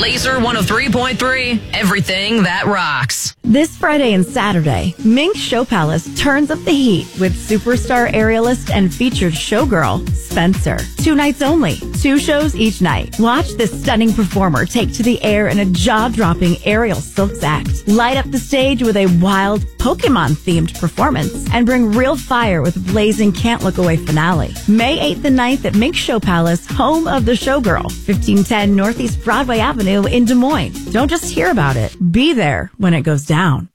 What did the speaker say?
Laser 103.3, everything that rocks. This Friday and Saturday, Mink Show Palace turns up the heat with superstar aerialist and featured showgirl, Spencer. 2 nights only, 2 shows each night. Watch this stunning performer take to the air in a jaw-dropping aerial silks act. Light up the stage with a wild Pokemon-themed performance and bring real fire with a blazing Can't Look Away finale. May 8th and 9th at Mink Show Palace, home of the showgirl, 1510 Northeast Broadway Avenue in Des Moines. Don't just hear about it. Be there when it goes down.